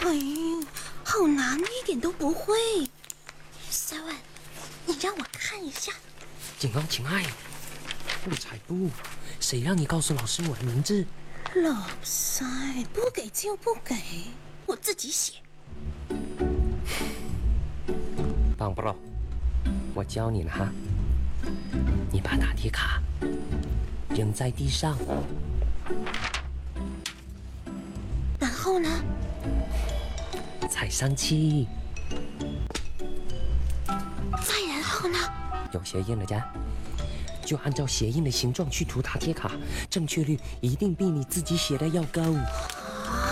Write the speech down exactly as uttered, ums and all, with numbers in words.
哎呦，好难，一点都不会。Seven，你让我看一下。 景光，亲爱，不才不，谁让你告诉老师我的名字？ 老塞，不给就不给，我自己写。 棒不喽？我教你了哈，你把答题卡扔在地上， 然后呢？ 踩上去， 再然后呢？ 有鞋印了家，就按照鞋印的形状去涂答题卡，正确率一定比你自己写的要高。